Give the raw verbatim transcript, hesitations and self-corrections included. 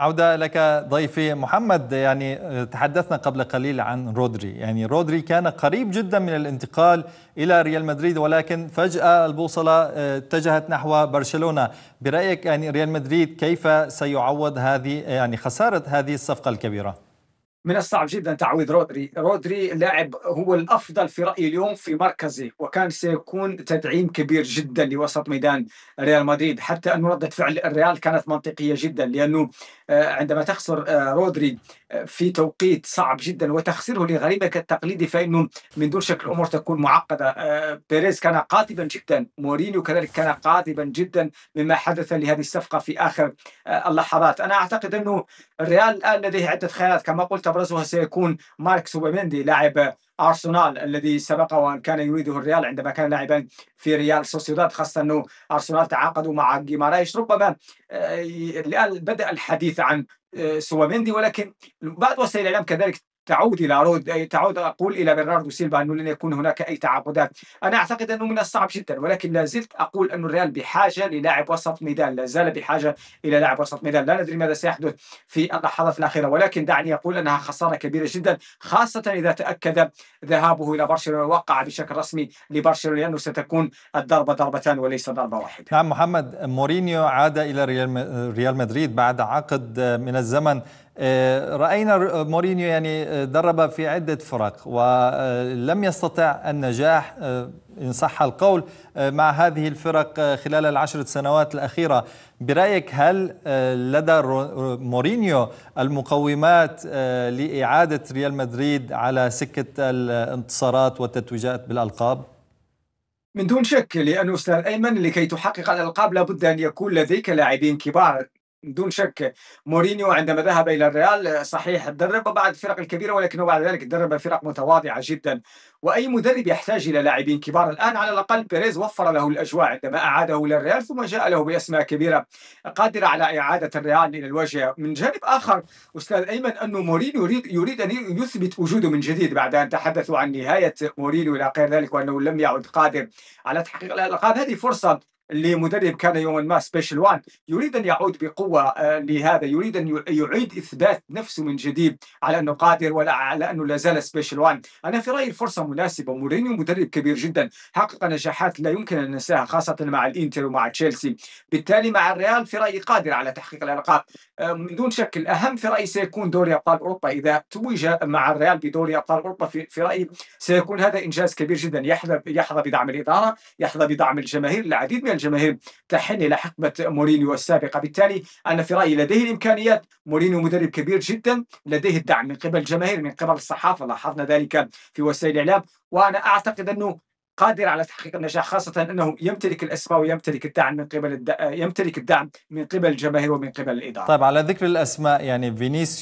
عودة لك ضيفي محمد. يعني تحدثنا قبل قليل عن رودري، يعني رودري كان قريب جدا من الانتقال إلى ريال مدريد، ولكن فجأة البوصلة اتجهت نحو برشلونة. برأيك يعني ريال مدريد كيف سيعوض هذه يعني خسارة هذه الصفقة الكبيرة؟ من الصعب جدا تعويض رودري. رودري لاعب هو الأفضل في رأيي اليوم في مركزه، وكان سيكون تدعيم كبير جدا لوسط ميدان ريال مدريد. حتى أن ردة فعل الريال كانت منطقية جدا، لأنه عندما تخسر رودري في توقيت صعب جدا وتخسره لغريمك التقليدي، فإنه من دون شك الأمور تكون معقدة. بيريز كان قاطبا جدا، مورينيو كذلك كان قاطبا جدا مما حدث لهذه الصفقة في آخر اللحظات. أنا أعتقد أنه الريال الآن لديه عدة خيارات، كما قلت أبرزها سيكون مارك سوبيميندي لاعب أرسنال الذي سبق وأن كان يريده الريال عندما كان لاعبا في ريال سوسيداد، خاصة أنه أرسنال تعاقدوا مع جيمارايش. ربما الآن بدأ الحديث عن سوبيميندي، ولكن بعض وسائل الإعلام كذلك تعود الى رود تعود اقول الى برناردو سيلفا انه لن يكون هناك اي تعاقدات. انا اعتقد انه من الصعب جدا، ولكن لا زلت اقول ان الريال بحاجه للاعب وسط ميدان، لا زال بحاجه الى لاعب وسط ميدان. لا ندري ماذا سيحدث في اللحظات الاخيره، ولكن دعني اقول انها خساره كبيره جدا، خاصه اذا تاكد ذهابه الى برشلونه ووقع بشكل رسمي لبرشلونه، لانه ستكون الضربه ضربتان وليس ضربه واحده. نعم محمد، مورينيو عاد الى ريال مدريد بعد عقد من الزمن. رأينا مورينيو يعني درب في عدة فرق ولم يستطع النجاح إن صح القول مع هذه الفرق خلال العشر سنوات الأخيرة. برأيك هل لدى مورينيو المقومات لإعادة ريال مدريد على سكة الانتصارات والتتويجات بالألقاب؟ من دون شك، لأنه أستاذ أيمن لكي تحقق الألقاب لابد أن يكون لديك لاعبين كبار. من دون شك مورينيو عندما ذهب إلى الريال صحيح درب بعض الفرق الكبيرة، ولكنه بعد ذلك درب فرق متواضعة جدا، وأي مدرب يحتاج إلى لاعبين كبار. الآن على الأقل بيريز وفر له الأجواء عندما أعاده إلى الريال، ثم جاء له بأسماء كبيرة قادرة على إعادة الريال إلى الواجهة. من جانب آخر أستاذ أيمن أنه مورينيو يريد, يريد أن يثبت وجوده من جديد بعد أن تحدثوا عن نهاية مورينيو إلى غير ذلك، وأنه لم يعد قادر على تحقيق الألقاب. هذه فرصة لمدرب كان يوما ما سبيشال وان، يريد أن يعود بقوة لهذا، يريد أن يعيد إثبات نفسه من جديد على أنه قادر ولا على أنه لا زال سبيشال وان. أنا في رأيي الفرصة مناسبة. مورينيو مدرب كبير جدا، حقق نجاحات لا يمكن أن ننساها، خاصة مع الإنتر ومع تشيلسي. بالتالي مع الريال في رأيي قادر على تحقيق الألقاب. من دون شك الأهم في رأيي سيكون دوري أبطال أوروبا. إذا توج مع الريال بدوري أبطال أوروبا في, في رأيي سيكون هذا إنجاز كبير جدا، يحظى يحظى بدعم الإدارة، يحظى بدعم الجماهير. العديد من الجماهير تحن إلى حقبة مورينيو السابقة. بالتالي أنا في رأيي لديه الإمكانيات. مورينيو مدرب كبير جدا، لديه الدعم من قبل الجماهير، من قبل الصحافة، لاحظنا ذلك في وسائل الإعلام، وأنا أعتقد أنه قادر على تحقيق النجاح، خاصة أنه يمتلك الأسماء ويمتلك الدعم من قبل الد... يمتلك الدعم من قبل الجماهير ومن قبل الإدارة. طيب، على ذكر الأسماء، يعني فينيسيوس